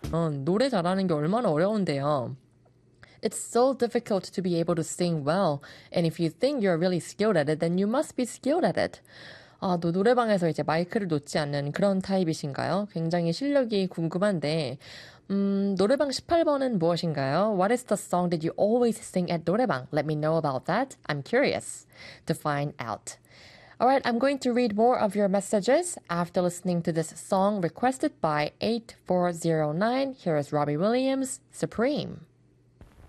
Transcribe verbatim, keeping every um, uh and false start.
노래 잘하는 게 얼마나 어려운데요. It's so difficult to be able to sing well. And if you think you're really skilled at it, then you must be skilled at it. 아, 또 노래방에서 이제 마이크를 놓지 않는 그런 타입이신가요? 굉장히 실력이 궁금한데, 음, 노래방 십팔 번은 무엇인가요? What is the song that you always sing at 노래방? Let me know about that. I'm curious to find out. Alright, I'm going to read more of your messages after listening to this song requested by eight four zero nine. Here is Robbie Williams, Supreme.